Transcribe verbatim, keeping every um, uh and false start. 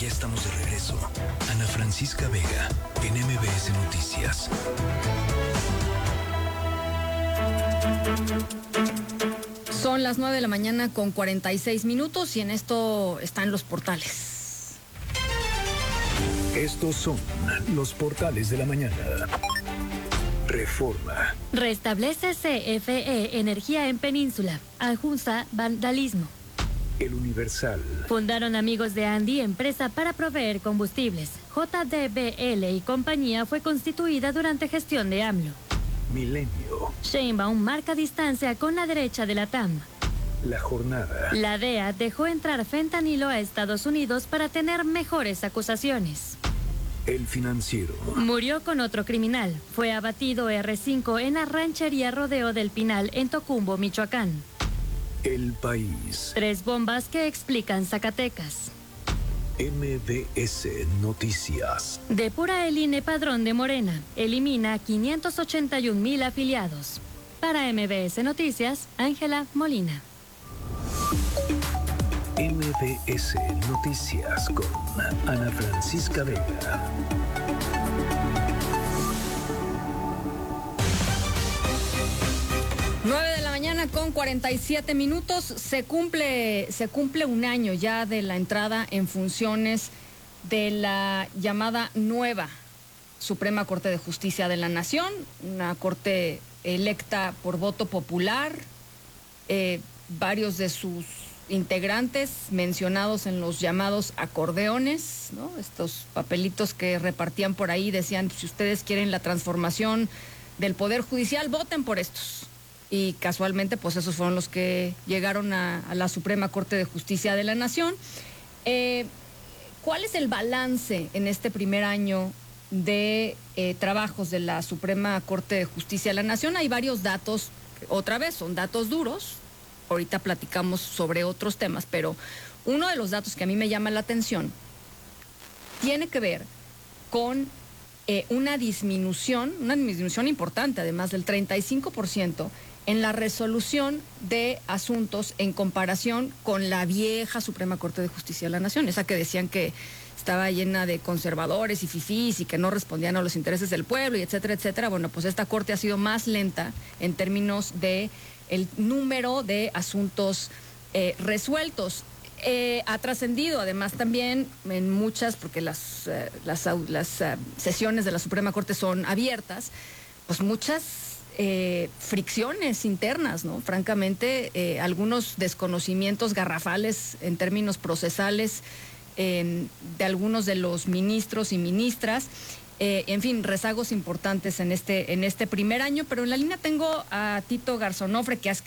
Ya estamos de regreso. Ana Francisca Vega, en M B S Noticias. Son las nueve de la mañana con cuarenta y seis minutos y en esto están los portales. Estos son los portales de la mañana. Reforma. Restablece C F E Energía en Península. Ajusta vandalismo. El Universal. Fundaron Amigos de Andy, empresa para proveer combustibles. J D B L y compañía fue constituida durante gestión de AMLO. Milenio. Sheinbaum marca distancia con la derecha de la T A M. La Jornada. La D E A dejó entrar fentanilo a Estados Unidos para tener mejores acusaciones. El Financiero. Murió con otro criminal. Fue abatido R cinco en la ranchería Rodeo del Pinal en Tocumbo, Michoacán. El País. Tres bombas que explican Zacatecas. M B S Noticias. Depura el I N E padrón de Morena. Elimina quinientos ochenta y un mil afiliados. Para M B S Noticias, Ángela Molina. M B S Noticias con Ana Francisca Vega. nueve de la mañana con cuarenta y siete minutos. Se cumple, se cumple un año ya de la entrada en funciones de la llamada nueva Suprema Corte de Justicia de la Nación, una corte electa por voto popular, eh, varios de sus integrantes mencionados en los llamados acordeones, ¿no? Estos papelitos que repartían por ahí decían, si ustedes quieren la transformación del Poder Judicial, voten por estos. Y casualmente, pues esos fueron los que llegaron a, a la Suprema Corte de Justicia de la Nación. Eh, ¿Cuál es el balance en este primer año de eh, trabajos de la Suprema Corte de Justicia de la Nación? Hay varios datos, otra vez, son datos duros. Ahorita platicamos sobre otros temas, pero uno de los datos que a mí me llama la atención tiene que ver con eh, una disminución, una disminución importante, además del treinta y cinco por ciento, en la resolución de asuntos en comparación con la vieja Suprema Corte de Justicia de la Nación, esa que decían que estaba llena de conservadores y fifís y que no respondían a los intereses del pueblo y etcétera, etcétera. Bueno, pues esta Corte ha sido más lenta en términos de el número de asuntos eh, resueltos. Eh, ha trascendido además también en muchas, porque las, eh, las, las uh, sesiones de la Suprema Corte son abiertas, pues muchas eh, fricciones internas, ¿no? Francamente, eh, algunos desconocimientos garrafales en términos procesales eh, de algunos de los ministros y ministras. Eh, en fin, rezagos importantes en este, en este primer año, pero en la línea tengo a Tito Garzonofre, que ha